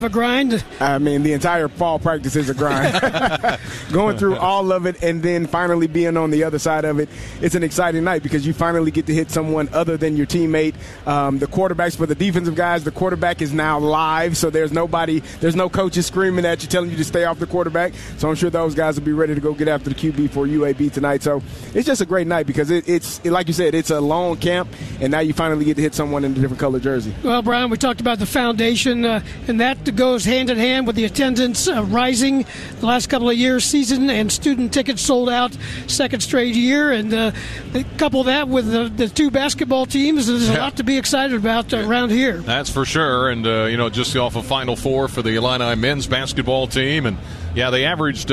a grind? I mean, the entire fall practice is a grind. Going through all of it and then finally being on the other side of it, it's an exciting night because you finally get to hit someone other than your teammate. The quarterbacks, for the defensive guys, the quarterback is now live, so there's no coaches screaming at you, telling you to stay off the quarterback. So I'm sure those guys will be ready to go get after the QB for UAB tonight. So it's just a great night because it's like you said, it's a long camp, and now you finally get to hit someone in a different color jersey. Well, Brian, we talked about the foundation, and that goes hand in hand with the attendance rising the last couple of years, season and student tickets sold out second straight year, and couple that with the two basketball teams, there's a lot to be excited about around here. That's for sure, and just off of Final Four for the Illini men's basketball team, and they averaged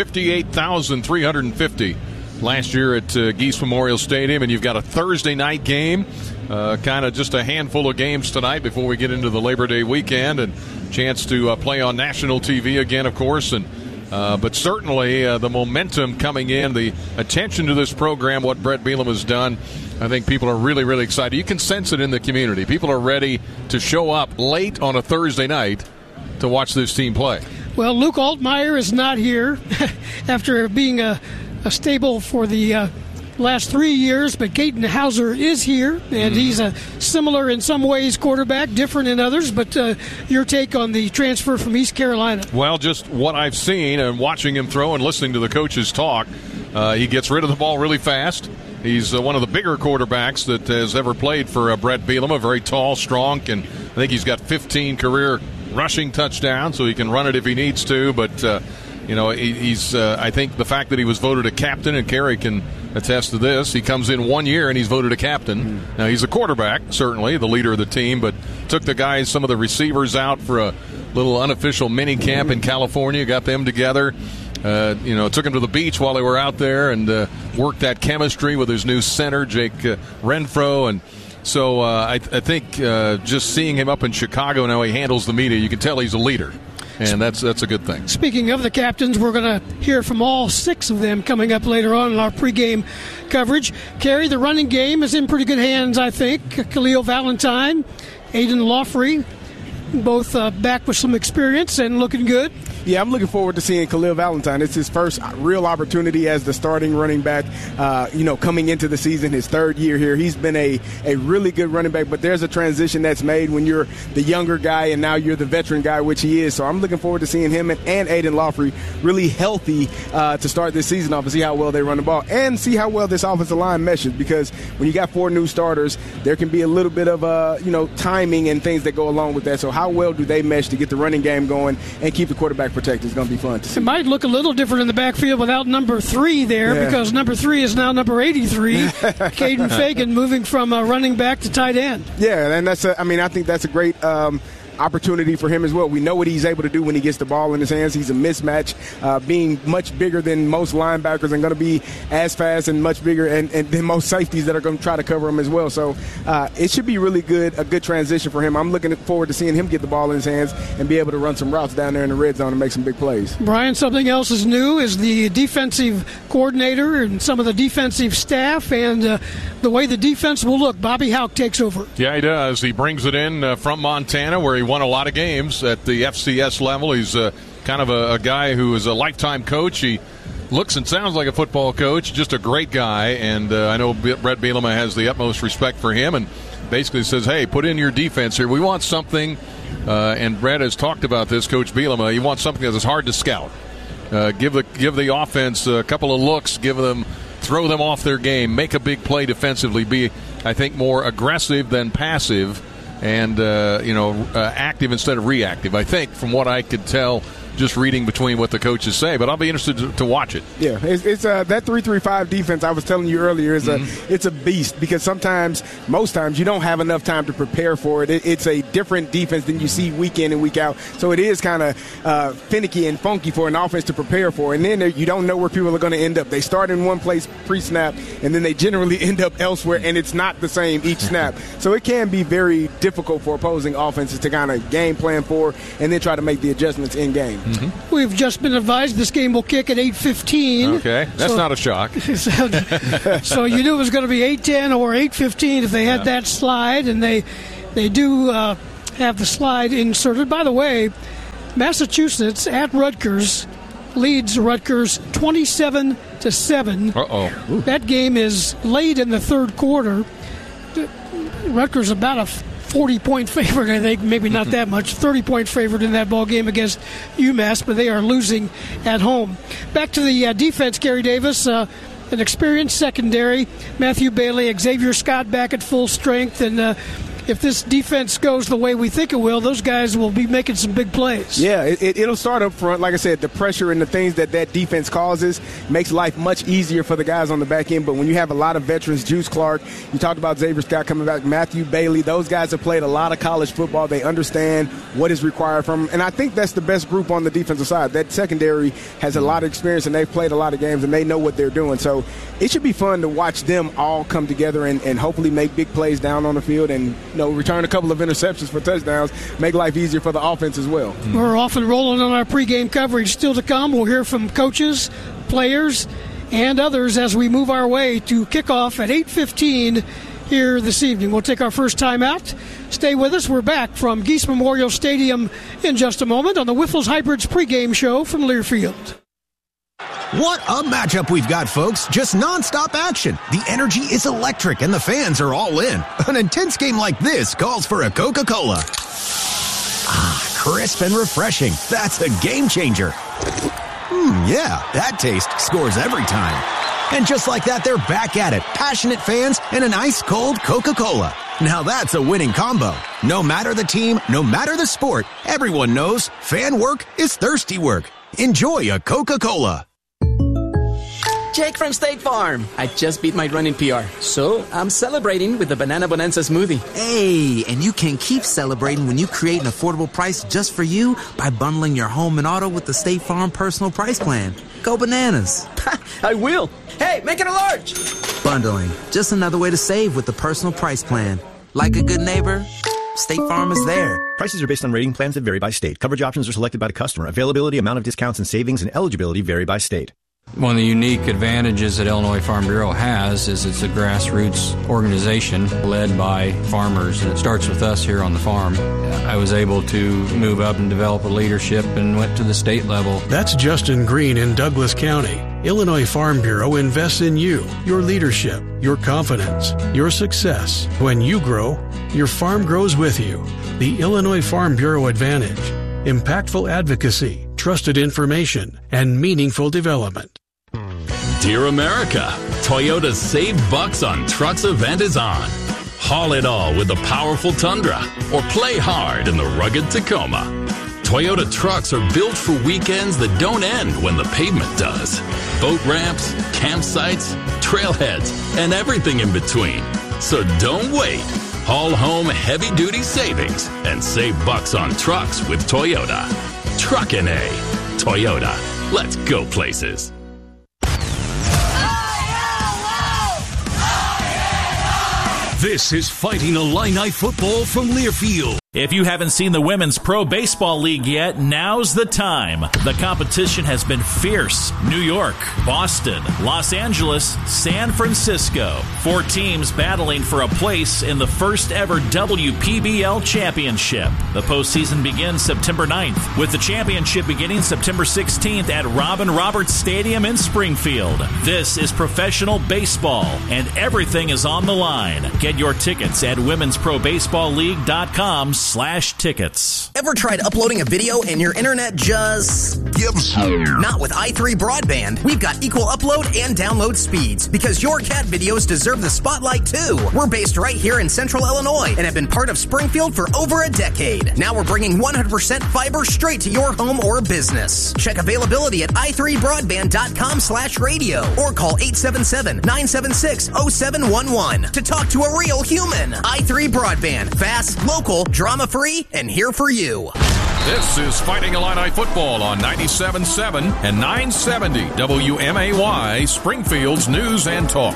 58,350 last year at Geese Memorial Stadium, and you've got a Thursday night game, kind of just a handful of games tonight before we get into the Labor Day weekend, and chance to play on national TV again, of course, and but certainly the momentum coming in, the attention to this program, what Bret Bielema has done, I think people are really, really excited. You can sense it in the community. People are ready to show up late on a Thursday night to watch this team play. Well, Luke Altmaier is not here after being a stable for the last 3 years, but Caden Hauser is here, and he's a similar in some ways quarterback, different in others, but your take on the transfer from East Carolina? Well, just what I've seen and watching him throw and listening to the coaches talk, he gets rid of the ball really fast. He's one of the bigger quarterbacks that has ever played for Bret Bielema, very tall, strong, and I think he's got 15 career rushing touchdowns, so he can run it if he needs to, but he's I think the fact that he was voted a captain, and Kerry can attest to this, he comes in 1 year and he's voted a captain. Now, he's a quarterback, certainly, the leader of the team, but took the guys, some of the receivers out for a little unofficial mini camp in California, got them together, took them to the beach while they were out there, and worked that chemistry with his new center, Jake Renfro, and so I think just seeing him up in Chicago and how he handles the media, you can tell he's a leader. And that's a good thing. Speaking of the captains, we're going to hear from all 6 of them coming up later on in our pregame coverage. Kerry, the running game is in pretty good hands, I think. Khalil Valentine, Aiden Lawfrey, both back with some experience and looking good. Yeah, I'm looking forward to seeing Khalil Valentine. It's his first real opportunity as the starting running back, coming into the season, his 3rd year here. He's been a really good running back, but there's a transition that's made when you're the younger guy and now you're the veteran guy, which he is. So I'm looking forward to seeing him and Aiden Lawfrey really healthy to start this season off and see how well they run the ball and see how well this offensive line meshes, because when you got 4 new starters, there can be a little bit of timing and things that go along with that. So how well do they mesh to get the running game going and keep the quarterback protected? It's going to be fun to see. It might look a little different in the backfield without number 3 there, because number 3 is now number 83, Caden Fagan, moving from running back to tight end. Yeah, and I think that's a great opportunity for him as well. We know what he's able to do when he gets the ball in his hands. He's a mismatch, being much bigger than most linebackers and going to be as fast and much bigger and than most safeties that are going to try to cover him as well. So it should be really good, a good transition for him. I'm looking forward to seeing him get the ball in his hands and be able to run some routes down there in the red zone and make some big plays. Brian, something else is new is the defensive coordinator and some of the defensive staff and the way the defense will look. Bobby Hauck takes over. Yeah, he does. He brings it in from Montana, where he won a lot of games at the FCS level. He's kind of a guy who is a lifetime coach. He looks and sounds like a football coach, just a great guy, and I know Bret Bielema has the utmost respect for him and basically says, hey, put in your defense here. We want something, and Bret has talked about this, Coach Bielema, he wants something that is hard to scout. Give the offense a couple of looks, throw them off their game, make a big play defensively, be, I think, more aggressive than passive, and active instead of reactive. I think, from what I could tell, just reading between what the coaches say, but I'll be interested to watch it. Yeah, it's that 3-3-5 defense I was telling you earlier is it's a beast, because most times you don't have enough time to prepare for it. It's a different defense than you see week in and week out, so it is kind of finicky and funky for an offense to prepare for, and then you don't know where people are going to end up. They start in one place pre-snap, and then they generally end up elsewhere, and it's not the same each snap. So it can be very difficult for opposing offenses to kind of game plan for and then try to make the adjustments in game. Mm-hmm. We've just been advised this game will kick at 8:15. Okay, that's not a shock. So you knew it was going to be 8:10 or 8:15 if they had that slide, and they do have the slide inserted. By the way, Massachusetts at Rutgers leads Rutgers 27-7. Uh-oh. That game is late in the third quarter. Rutgers about a 40-point favorite, I think, maybe not that much, 30-point favorite in that ball game against UMass, but they are losing at home. Back to the defense, Gary Davis, an experienced secondary, Matthew Bailey, Xavier Scott back at full strength, and if this defense goes the way we think it will, those guys will be making some big plays. Yeah, it'll start up front. Like I said, the pressure and the things that defense causes makes life much easier for the guys on the back end. But when you have a lot of veterans, Juice Clark, you talked about Xavier Scott coming back, Matthew Bailey, those guys have played a lot of college football. They understand what is required from them. And I think that's the best group on the defensive side. That secondary has a lot of experience, and they've played a lot of games, and they know what they're doing. So it should be fun to watch them all come together and hopefully make big plays down on the field and return a couple of interceptions for touchdowns, make life easier for the offense as well. We're off and rolling on our pregame coverage. Still to come, we'll hear from coaches, players, and others as we move our way to kickoff at 8:15 here this evening. We'll take our first time out. Stay with us. We're back from Geese Memorial Stadium in just a moment on the Whiffles Hybrids pregame show from Learfield. What a matchup we've got, folks. Just nonstop action. The energy is electric and the fans are all in. An intense game like this calls for a Coca-Cola. Ah, crisp and refreshing. That's a game changer. Yeah, that taste scores every time. And just like that, they're back at it. Passionate fans and an ice-cold Coca-Cola. Now that's a winning combo. No matter the team, no matter the sport, everyone knows fan work is thirsty work. Enjoy a Coca-Cola. Jake from State Farm. I just beat my running PR, so I'm celebrating with the Banana Bonanza smoothie. Hey, and you can keep celebrating when you create an affordable price just for you by bundling your home and auto with the State Farm Personal Price Plan. Go bananas. I will. Hey, make it a large. Bundling, just another way to save with the Personal Price Plan. Like a good neighbor, State Farm is there. Prices are based on rating plans that vary by state. Coverage options are selected by the customer. Availability, amount of discounts and savings, and eligibility vary by state. One of the unique advantages that Illinois Farm Bureau has is it's a grassroots organization led by farmers, and it starts with us here on the farm. I was able to move up and develop a leadership and went to the state level. That's Justin Green in Douglas County. Illinois Farm Bureau invests in you, your leadership, your confidence, your success. When you grow, your farm grows with you. The Illinois Farm Bureau Advantage. Impactful advocacy, trusted information, and meaningful development. Dear America, Toyota's Save Bucks on Trucks event is on. Haul it all with the powerful Tundra or play hard in the rugged Tacoma. Toyota trucks are built for weekends that don't end when the pavement does. Boat ramps, campsites, trailheads, and everything in between. So don't wait. Haul home heavy-duty savings and save bucks on trucks with Toyota. Truckin' A. Toyota. Let's go places. This is Fighting Illini football from Learfield. If you haven't seen the Women's Pro Baseball League yet, now's the time. The competition has been fierce. New York, Boston, Los Angeles, San Francisco. 4 teams battling for a place in the first ever WPBL Championship. The postseason begins September 9th, with the championship beginning September 16th at Robin Roberts Stadium in Springfield. This is professional baseball, and everything is on the line. Get your tickets at womensprobaseballleague.com/tickets. Ever tried uploading a video and your internet just gives? Not with i3 Broadband. We've got equal upload and download speeds because your cat videos deserve the spotlight too. We're based right here in Central Illinois and have been part of Springfield for over a decade. Now we're bringing 100% fiber straight to your home or business. Check availability at i3broadband.com/radio or call 877-976-0711 to talk to a real human. i3 Broadband. Fast, local, drama-free, and here for you. This is Fighting Illini football on 97.7 and 970 WMAY, Springfield's News and Talk.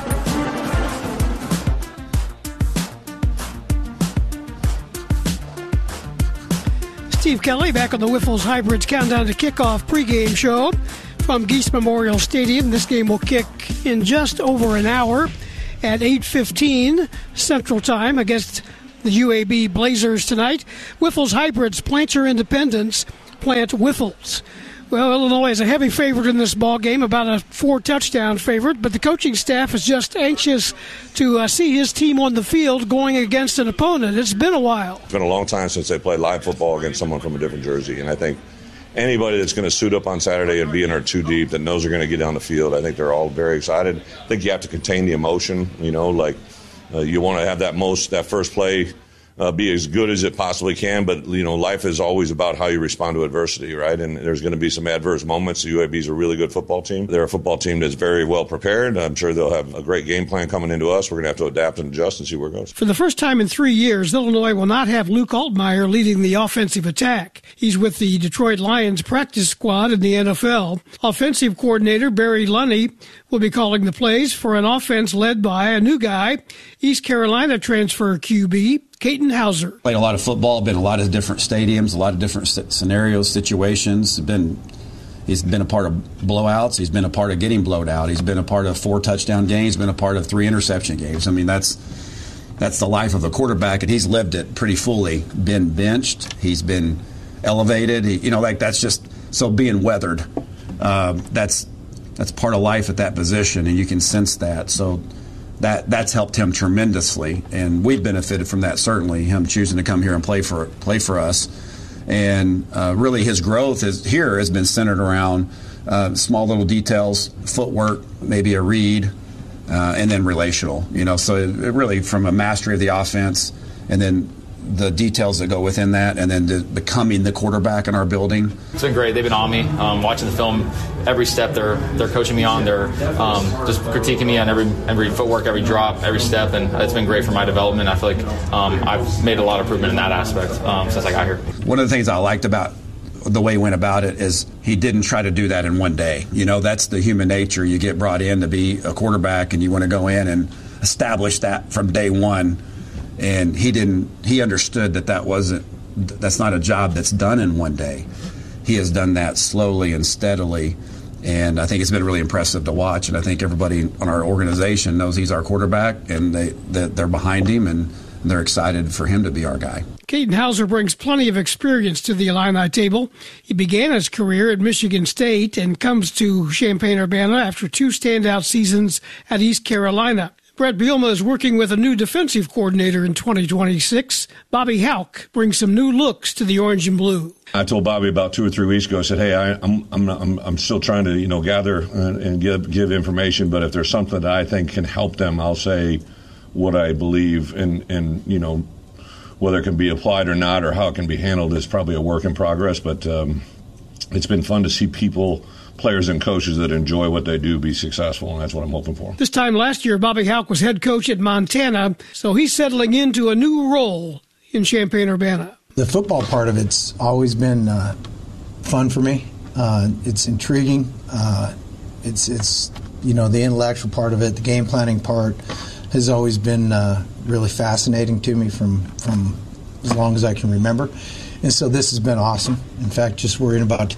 Steve Kelly back on the Whiffles Hybrids Countdown to Kickoff pregame show from Geese Memorial Stadium. This game will kick in just over an hour at 8:15 Central Time against the UAB Blazers tonight. Whiffles Hybrids, Plancher Independence, Plant Whiffles. Well, Illinois is a heavy favorite in this ball game, about a 4-touchdown favorite, but the coaching staff is just anxious to see his team on the field going against an opponent. It's been a while. It's been a long time since they played live football against someone from a different jersey, and I think anybody that's going to suit up on Saturday and be in our two deep that knows they're going to get down the field, I think they're all very excited. I think you have to contain the emotion, you want to have that first play be as good as it possibly can, but life is always about how you respond to adversity, right? And there's going to be some adverse moments. The UAB is a really good football team. They're a football team that's very well prepared. I'm sure they'll have a great game plan coming into us. We're going to have to adapt and adjust and see where it goes. For the first time in 3 years, Illinois will not have Luke Altmaier leading the offensive attack. He's with the Detroit Lions practice squad in the NFL. Offensive coordinator Barry Lunney will be calling the plays for an offense led by a new guy, East Carolina transfer QB, Katin Houser. Played a lot of football, been a lot of different stadiums, a lot of different scenarios, situations. He's been a part of blowouts. He's been a part of getting blowed out. He's been a part of 4-touchdown games, been a part of 3 interception games. I mean, that's the life of a quarterback, and he's lived it pretty fully. Been benched. He's been elevated. That's just so being weathered. That's part of life at that position, and you can sense that. So that's helped him tremendously, and we've benefited from that, certainly, him choosing to come here and play for us. And really his growth here has been centered around small little details, footwork, maybe a read, and then relational. So it really from a mastery of the offense and then the details that go within that, and then becoming the quarterback in our building. It's been great. They've been on me, watching the film. Every step they're coaching me on. They're just critiquing me on every footwork, every drop, every step, and it's been great for my development. I feel like I've made a lot of improvement in that aspect since I got here. One of the things I liked about the way he went about it is he didn't try to do that in one day. That's the human nature. You get brought in to be a quarterback, and you want to go in and establish that from day one. And he understood that's not a job that's done in one day. He has done that slowly and steadily, and I think it's been really impressive to watch. And I think everybody on our organization knows he's our quarterback, and they're behind him, and they're excited for him to be our guy. Katin Houser brings plenty of experience to the Illini table. He began his career at Michigan State and comes to Champaign-Urbana after 2 standout seasons at East Carolina. Brett Bielema is working with a new defensive coordinator in 2026. Bobby Hauck brings some new looks to the orange and blue. I told Bobby about 2 or 3 weeks ago. I said, "Hey, I'm still trying to gather and give information, but if there's something that I think can help them, I'll say what I believe, and whether it can be applied or not, or how it can be handled is probably a work in progress. But it's been fun to see players and coaches that enjoy what they do be successful, and that's what I'm hoping for." This time last year, Bobby Hauck was head coach at Montana, so he's settling into a new role in Champaign-Urbana. The football part of it's always been fun for me. It's intriguing. It's the intellectual part of it, the game planning part has always been really fascinating to me from as long as I can remember. And so this has been awesome. In fact, just worrying about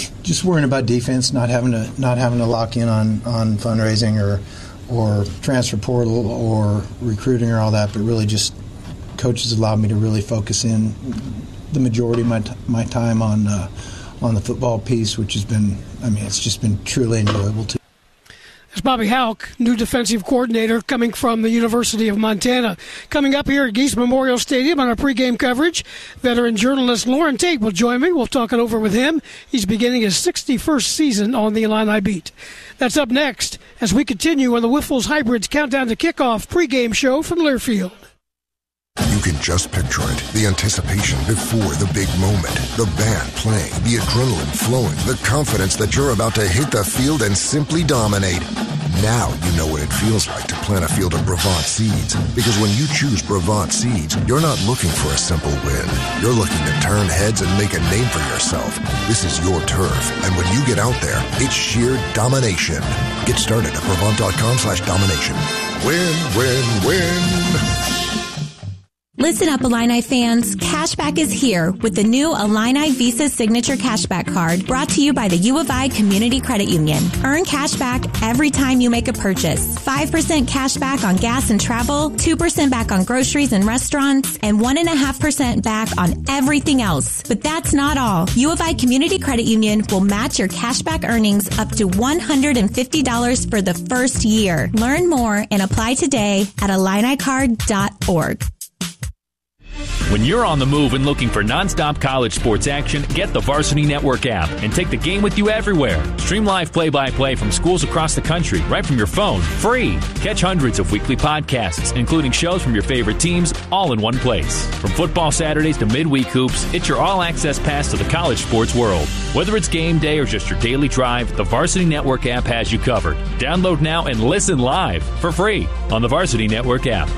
defense, not having to lock in on fundraising or transfer portal or recruiting or all that, but really just coaches allowed me to really focus in the majority of my time on the football piece, which has been, it's just been truly enjoyable too. That's Bobby Hauck, new defensive coordinator coming from the University of Montana. Coming up here at Geese Memorial Stadium on our pregame coverage, veteran journalist Lauren Tate will join me. We'll talk it over with him. He's beginning his 61st season on the Illini Beat. That's up next as we continue on the Whiffles Hybrids Countdown to Kickoff pregame show from Learfield. You can just picture it. The anticipation before the big moment. The band playing, the adrenaline flowing, the confidence that you're about to hit the field and simply dominate. Now you know what it feels like to plant a field of Brevant seeds. Because when you choose Brevant seeds, you're not looking for a simple win. You're looking to turn heads and make a name for yourself. This is your turf. And when you get out there, it's sheer domination. Get started at Brevant.com/domination. Win, win, win. Listen up, Illini fans. Cashback is here with the new Illini Visa Signature Cashback Card brought to you by the U of I Community Credit Union. Earn cashback every time you make a purchase. 5% cashback on gas and travel, 2% back on groceries and restaurants, and 1.5% back on everything else. But that's not all. U of I Community Credit Union will match your cashback earnings up to $150 for the first year. Learn more and apply today at IlliniCard.org. When you're on the move and looking for nonstop college sports action, get the Varsity Network app and take the game with you everywhere. Stream live play-by-play from schools across the country right from your phone, free. Catch hundreds of weekly podcasts, including shows from your favorite teams, all in one place. From football Saturdays to midweek hoops, it's your all-access pass to the college sports world. Whether it's game day or just your daily drive, the Varsity Network app has you covered. Download now and listen live for free on the Varsity Network app.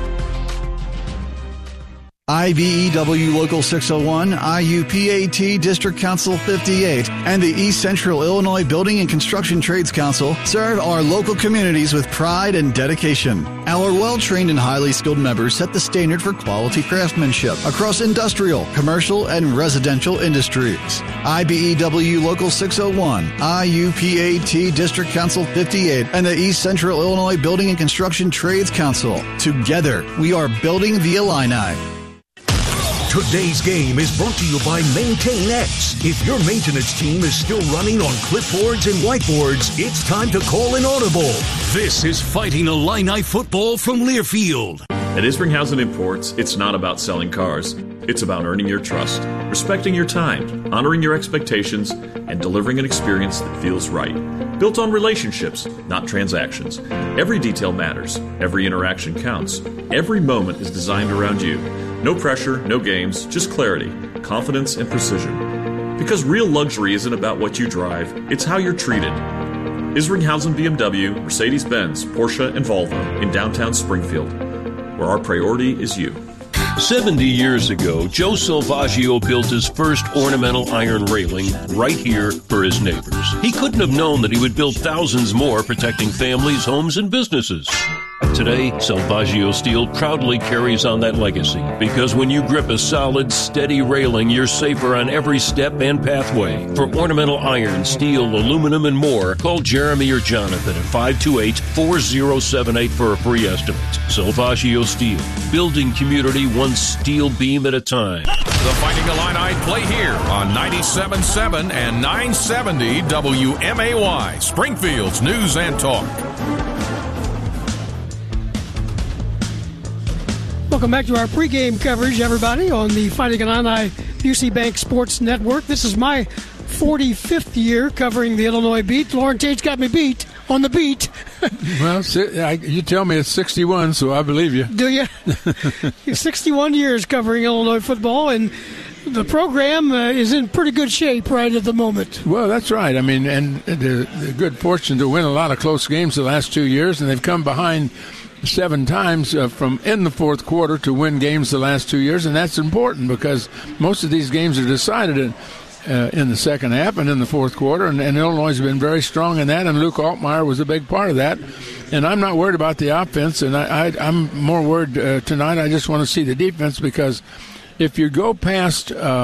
IBEW Local 601, IUPAT District Council 58, and the East Central Illinois Building and Construction Trades Council serve our local communities with pride and dedication. Our well-trained and highly skilled members set the standard for quality craftsmanship across industrial, commercial, and residential industries. IBEW Local 601, IUPAT District Council 58, and the East Central Illinois Building and Construction Trades Council. Together, we are building the Illini. Today's game is brought to you by MaintainX. If your maintenance team is still running on clipboards and whiteboards, it's time to call an audible. This is Fighting Illini football from Learfield. At Isringhausen Imports, it's not about selling cars. It's about earning your trust, respecting your time, honoring your expectations, and delivering an experience that feels right. Built on relationships, not transactions. Every detail matters. Every interaction counts. Every moment is designed around you. No pressure, no games, just clarity, confidence, and precision. Because real luxury isn't about what you drive, it's how you're treated. Isringhausen BMW, Mercedes-Benz, Porsche, and Volvo in downtown Springfield, where our priority is you. 70 years ago, Joe Salvaggio built his first ornamental iron railing right here for his neighbors. He couldn't have known that he would build thousands more protecting families, homes, and businesses. Today, Salvaggio Steel proudly carries on that legacy because when you grip a solid, steady railing, you're safer on every step and pathway. For ornamental iron, steel, aluminum, and more, call Jeremy or Jonathan at 528-4078 for a free estimate. Salvaggio Steel, building community one steel beam at a time. The Fighting Illini play here on 97.7 and 970 WMAY, Springfield's News and Talk. Welcome back to our pregame coverage, everybody, on the Fighting Illini UC Bank Sports Network. This is my 45th year covering the Illinois beat. Lauren Tate's got me beat on the beat. Well, you tell me it's 61, so I believe you. Do you? 61 years covering Illinois football, and the program is in pretty good shape right at the moment. Well, that's right. I mean, and the good fortune to win a lot of close games the last 2 years, and they've come behind 7 times from in the fourth quarter to win games the last 2 years, and that's important because most of these games are decided in the second half and in the fourth quarter, and Illinois has been very strong in that, and Luke Altmaier was a big part of that. And I'm not worried about the offense, and I'm more worried tonight. I just want to see the defense because if you go past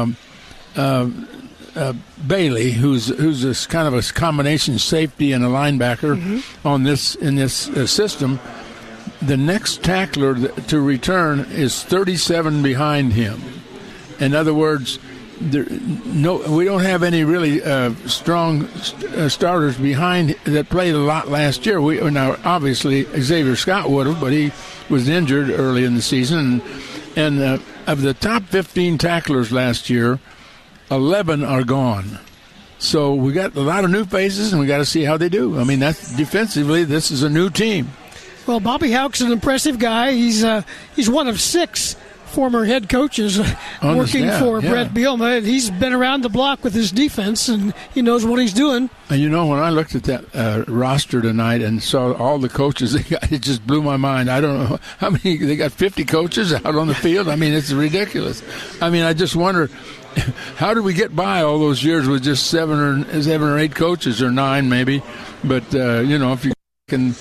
Bailey, who's this kind of a combination safety and a linebacker in this system, the next tackler to return is 37 behind him. In other words, we don't have any really strong starters behind that played a lot last year. Now, obviously, Xavier Scott would have, but he was injured early in the season. And of the top 15 tacklers last year, 11 are gone. So we got a lot of new faces, and we got to see how they do. I mean, that's defensively, this is a new team. Well, Bobby Houck's an impressive guy. He's one of 6 former head coaches working for Brett Bielema. He's been around the block with his defense, and he knows what he's doing. And you know, when I looked at that roster tonight and saw all the coaches they got, it just blew my mind. I don't know how many. They got 50 coaches out on the field. I mean, it's ridiculous. I mean, I just wonder, how did we get by all those years with just 7 or 8 coaches, or 9 maybe? But, if you can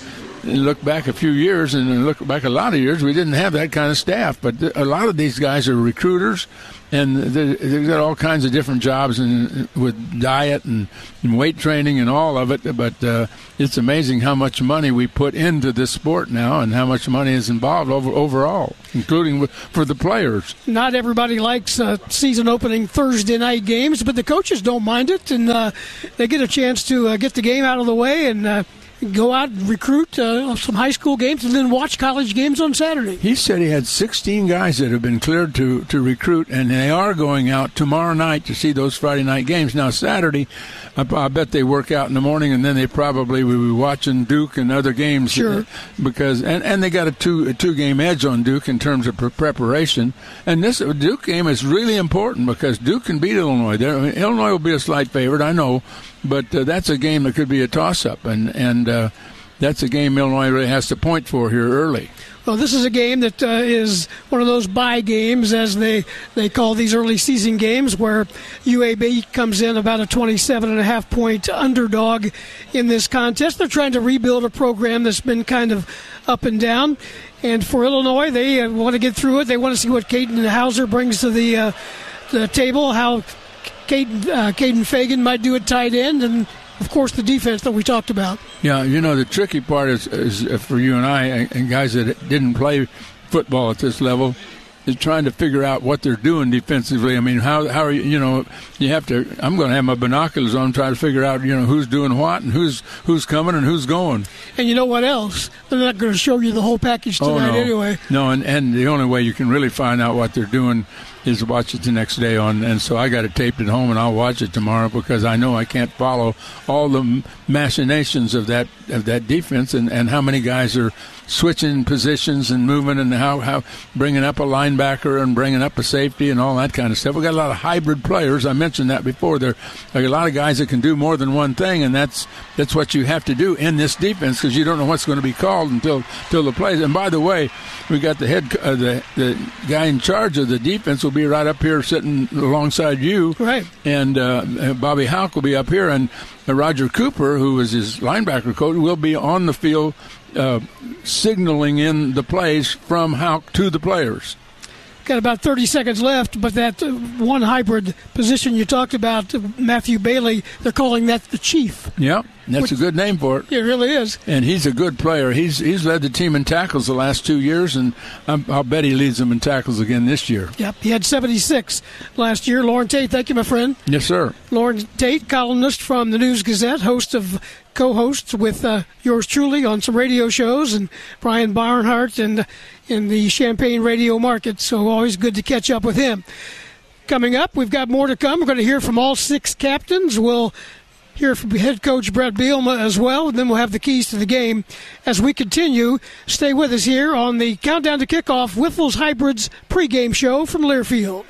look back a few years and look back a lot of years, we didn't have that kind of staff. But a lot of these guys are recruiters, and they've got all kinds of different jobs with diet and weight training and all of it. But it's amazing how much money we put into this sport now and how much money is involved overall, including for the players. Not everybody likes season opening Thursday night games, but the coaches don't mind it, and they get a chance to get the game out of the way and go out and recruit some high school games and then watch college games on Saturday. He said he had 16 guys that have been cleared to recruit, and they are going out tomorrow night to see those Friday night games. Now, Saturday, I bet they work out in the morning, and then they probably will be watching Duke and other games. Sure. Because and they got a two-game edge on Duke in terms of preparation. And this Duke game is really important because Duke can beat Illinois. Illinois will be a slight favorite, I know, but that's a game that could be a toss-up, and that's a game Illinois really has to point for here early. Well, this is a game that is one of those bye games, as they call these early season games, where UAB comes in about a 27.5-point underdog in this contest. They're trying to rebuild a program that's been kind of up and down. And for Illinois, they want to get through it. They want to see what Caden Hauser brings to the table, how Caden Fagan might do at tight end, and of course, the defense that we talked about. Yeah, the tricky part is for you and I and guys that didn't play football at this level is trying to figure out what they're doing defensively. I mean, how are you? You have to. I'm going to have my binoculars on, try to figure out who's doing what and who's coming and who's going. And you know what else? They're not going to show you the whole package tonight anyway. No, and the only way you can really find out what they're doing is to watch it the next day on, and so I got it taped at home, and I'll watch it tomorrow because I know I can't follow all the machinations of that defense and how many guys are switching positions and moving and how bringing up a linebacker and bringing up a safety and all that kind of stuff. We got a lot of hybrid players. I mentioned that before. There are a lot of guys that can do more than one thing, and that's what you have to do in this defense because you don't know what's going to be called until the plays. And by the way, we got the guy in charge of the defense will be right up here sitting alongside you. Right. And Bobby Houck will be up here, and Roger Cooper, who is his linebacker coach, will be on the field signaling in the plays from Houck to the players. Got about 30 seconds left, but that one hybrid position you talked about, Matthew Bailey, they're calling that the chief. Yeah, that's a good name for it. It really is. And he's a good player. He's led the team in tackles the last 2 years, and I'll bet he leads them in tackles again this year. Yep, he had 76 last year. Lauren Tate, thank you, my friend. Yes, sir. Lauren Tate, columnist from the News-Gazette, co-hosts with yours truly on some radio shows, and Brian Barnhart and in the Champaign radio market, so always good to catch up with him. Coming up, we've got more to come. We're going to hear from all 6 captains. We'll hear from head coach Brett Bielema as well, and then we'll have the keys to the game. As we continue, stay with us here on the Countdown to Kickoff Wiffles Hybrids pregame show from Learfield.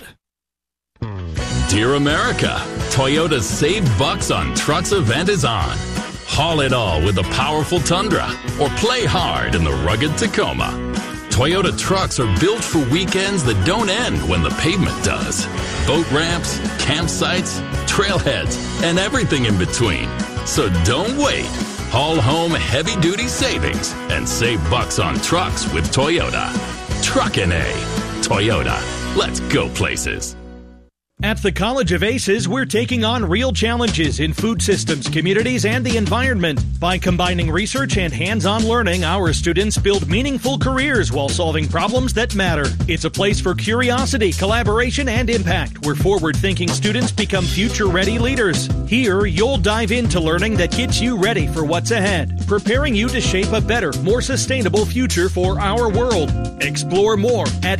Dear America, Toyota's Save Bucks on Trucks event is on. Haul it all with the powerful Tundra or play hard in the rugged Tacoma. Toyota trucks are built for weekends that don't end when the pavement does. Boat ramps, campsites, trailheads, and everything in between. So don't wait. Haul home heavy-duty savings and save bucks on trucks with Toyota. Truckin' A. Toyota. Let's go places. At the College of Aces, we're taking on real challenges in food systems, communities, and the environment. By combining research and hands-on learning, our students build meaningful careers while solving problems that matter. It's a place for curiosity, collaboration, and impact, where forward-thinking students become future-ready leaders. Here, you'll dive into learning that gets you ready for what's ahead, preparing you to shape a better, more sustainable future for our world. Explore more at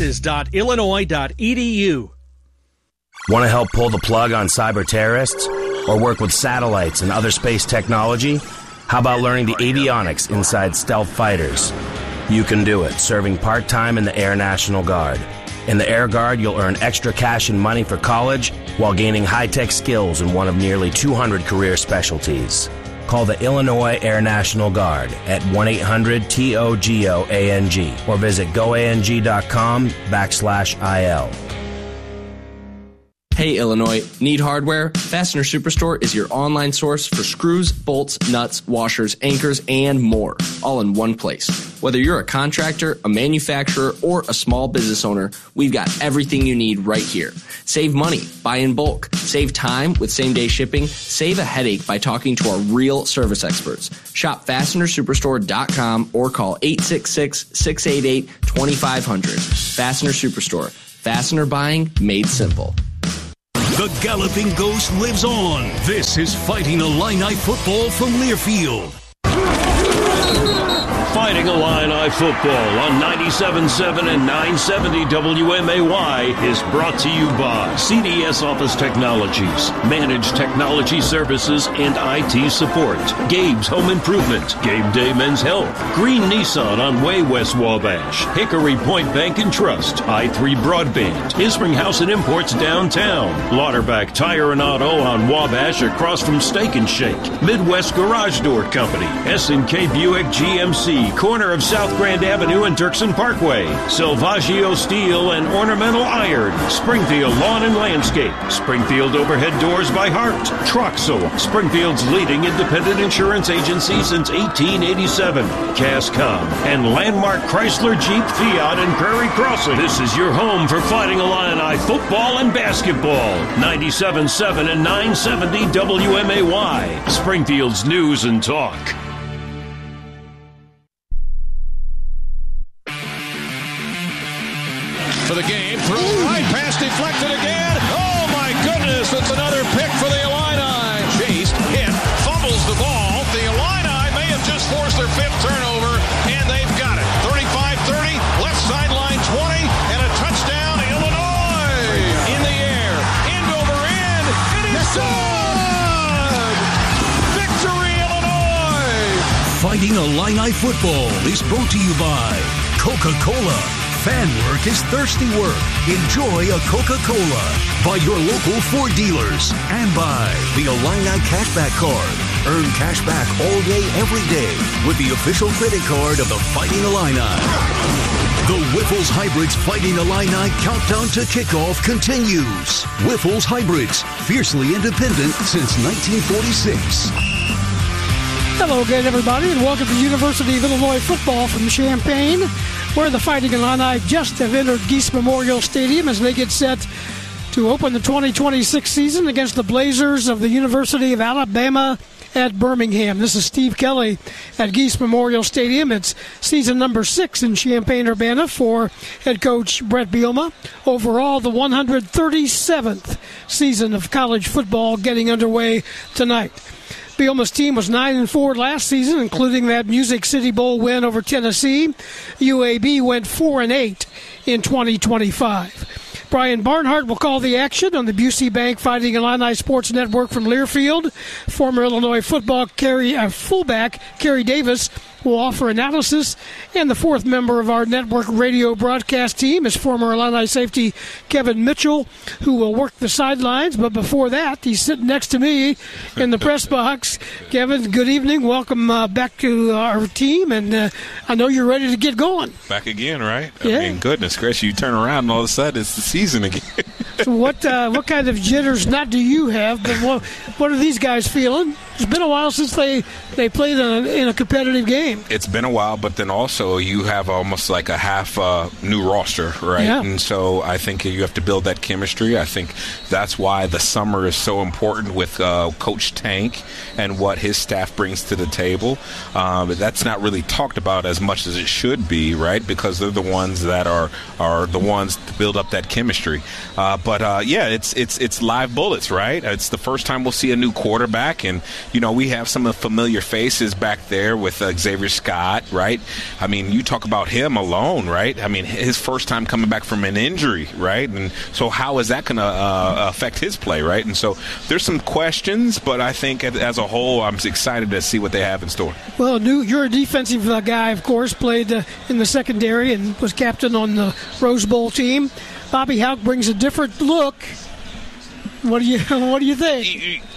aces.illinois.edu. Want to help pull the plug on cyber terrorists? Or work with satellites and other space technology? How about learning the avionics inside stealth fighters? You can do it, serving part-time in the Air National Guard. In the Air Guard, you'll earn extra cash and money for college while gaining high-tech skills in one of nearly 200 career specialties. Call the Illinois Air National Guard at 1-800-TOGOANG or visit goang.com/IL. Hey Illinois, need hardware? Fastener Superstore is your online source for screws, bolts, nuts, washers, anchors, and more, all in one place. Whether you're a contractor, a manufacturer, or a small business owner, we've got everything you need right here. Save money, buy in bulk, save time with same-day shipping, save a headache by talking to our real service experts. Shop FastenerSuperstore.com or call 866-688-2500. Fastener Superstore. Fastener buying made simple. The Galloping Ghost lives on. This is Fighting Illini football from Learfield. Fighting Illini football on 97.7 and 970 WMAY is brought to you by CDS Office Technologies, Managed Technology Services and IT Support, Gabe's Home Improvement, Gabe Day Men's Health, Green Nissan on Way West Wabash, Hickory Point Bank and Trust, I3 Broadband, Isringhausen and Imports downtown, Lauterbach Tire and Auto on Wabash across from Steak and Shake, Midwest Garage Door Company, S&K Buick GMC, corner of South Grand Avenue and Dirksen Parkway, Salvaggio Steel and Ornamental Iron, Springfield Lawn and Landscape, Springfield Overhead Doors by Hart, Troxel, Springfield's leading independent insurance agency since 1887, Cascom, and Landmark Chrysler Jeep Fiat and Prairie Crossing. This is your home for Fighting Illini football and basketball. 97.7 and 970 WMAY, Springfield's News and Talk. For the game, through right, pass deflected again. Oh my goodness, it's another pick for the Illini. Chased, hit, fumbles the ball. The Illini may have just forced their fifth turnover, and they've got it. 35-30, left sideline 20, and a touchdown, Illinois. In the air, end over end, it is good! Victory, Illinois! Fighting Illini football is brought to you by Coca-Cola. Fan work is thirsty work. Enjoy a Coca-Cola. By your local Ford dealers. And by the Illini Cashback Card. Earn cash back all day, every day with the official credit card of the Fighting Illini. The Whiffles Hybrids Fighting Illini countdown to kickoff continues. Whiffles Hybrids, fiercely independent since 1946. Hello again, everybody, and welcome to University of Illinois football from Champaign, where the Fighting Illini just have entered Geese Memorial Stadium as they get set to open the 2026 season against the Blazers of the University of Alabama at Birmingham. This is Steve Kelly at Geese Memorial Stadium. It's season number 6 in Champaign-Urbana for head coach Bret Bielema. Overall, the 137th season of college football getting underway tonight. Bielema's team was 9-4 last season, including that Music City Bowl win over Tennessee. UAB went 4-8 in 2025. Brian Barnhart will call the action on the Busey Bank Fighting Illini Sports Network from Learfield. Former Illinois football fullback Kerry Davis will offer analysis, and the fourth member of our network radio broadcast team is former Illini safety Kevin Mitchell, who will work the sidelines. But before that, he's sitting next to me in the press box. Kevin, good evening. Welcome back to our team, and I know you're ready to get going. Back again, right? Yeah. I mean, goodness gracious, you turn around and all of a sudden it's the season again. So what kind of jitters not do you have, but what are these guys feeling? It's been a while since they played in a competitive game. It's been a while, but then also you have almost like a half new roster, right? Yeah. And so I think you have to build that chemistry. I think that's why the summer is so important with Coach Tank and what his staff brings to the table. But that's not really talked about as much as it should be, right? Because they're the ones that are the ones to build up that chemistry. But it's live bullets, right? It's the first time we'll see a new quarterback, and we have some of the familiar faces back there with Xavier Scott, right? I mean, you talk about him alone, right? I mean, his first time coming back from an injury, right? And so how is that going to affect his play, right? And so there's some questions, but I think as a whole, I'm excited to see what they have in store. Well, you're a defensive guy, of course, played in the secondary and was captain on the Rose Bowl team. Bobby Hauck brings a different look. What do you think?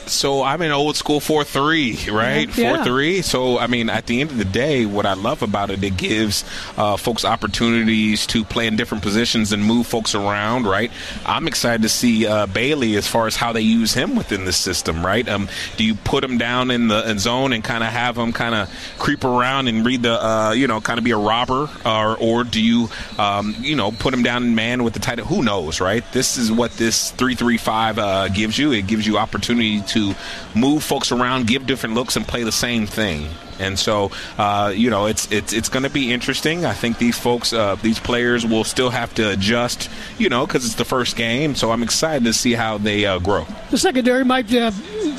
So I'm an old school 4-3, right? 4-3. So, I mean, at the end of the day, what I love about it, it gives folks opportunities to play in different positions and move folks around, right? I'm excited to see Bailey as far as how they use him within the system, right? Do you put him down in the zone and kind of have him kind of creep around and read the, kind of be a robber? Or do you, put him down in man with the tight end? Who knows, right? This is what this 3-3-5 gives you. It gives you opportunity to move folks around, give different looks, and play the same thing. And so, it's going to be interesting. I think these folks, these players will still have to adjust, because it's the first game. So I'm excited to see how they grow. The secondary might